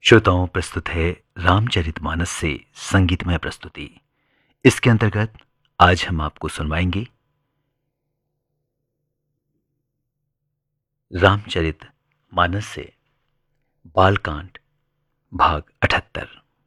श्रोताओं, प्रस्तुत है रामचरितमानस से संगीतमय प्रस्तुति। इसके अंतर्गत आज हम आपको सुनवाएंगे रामचरितमानस से बालकांड भाग 78।